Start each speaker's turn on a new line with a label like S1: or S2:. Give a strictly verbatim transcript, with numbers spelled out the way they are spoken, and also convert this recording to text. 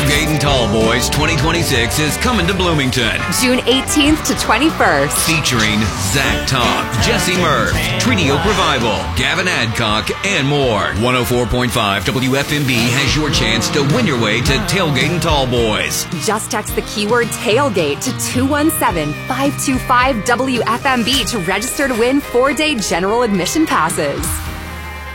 S1: Tailgating Tall Boys twenty twenty-six is coming to Bloomington.
S2: June eighteenth to twenty-first.
S1: Featuring Zach Top, Jesse Murph, Treaty Oak Revival, Gavin Adcock, and more. one oh four point five W F M B has your chance to win your way to Tailgating Tall Boys.
S2: Just text the keyword tailgate to two one seven, five two five W F M B to register to win four-day general admission passes.